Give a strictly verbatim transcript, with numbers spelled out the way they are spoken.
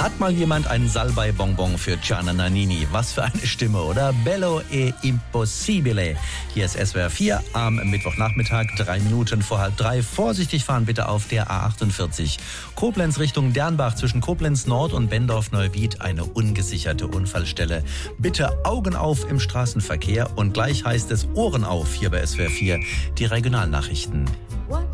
Hat mal jemand einen Salbei-Bonbon für Gianna Nannini? Was für eine Stimme, oder? Bello e impossibile. Hier ist S W R vier am Mittwochnachmittag, drei Minuten vor halb drei. Vorsichtig fahren bitte auf der A achtundvierzig. Koblenz Richtung Dernbach zwischen Koblenz Nord und Bendorf-Neuwied eine ungesicherte Unfallstelle. Bitte Augen auf im Straßenverkehr und gleich heißt es Ohren auf hier bei S W R vier, die Regionalnachrichten.